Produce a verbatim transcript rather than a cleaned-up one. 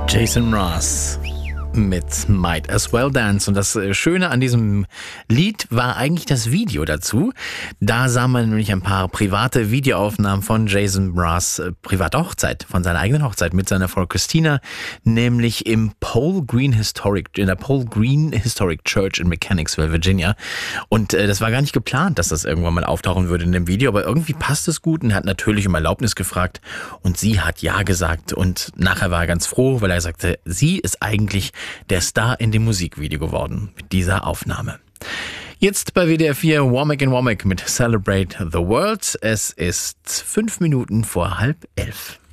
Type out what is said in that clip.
Jason Mraz mit Might As Well Dance. Und das Schöne an diesem Lied war eigentlich das Video dazu. Da sah man nämlich ein paar private Videoaufnahmen von Jason Mraz private Hochzeit, von seiner eigenen Hochzeit mit seiner Frau Christina, nämlich im Paul Green Historic, in der Paul Green Historic Church in Mechanicsville, Virginia. Und äh, das war gar nicht geplant, dass das irgendwann mal auftauchen würde in dem Video, aber irgendwie passt es gut und er hat natürlich um Erlaubnis gefragt und sie hat ja gesagt und nachher war er ganz froh, weil er sagte, sie ist eigentlich der Star in dem Musikvideo geworden mit dieser Aufnahme. Jetzt bei W D R vier Womack and Womack mit Celebrate the World. Es ist fünf Minuten vor halb elf.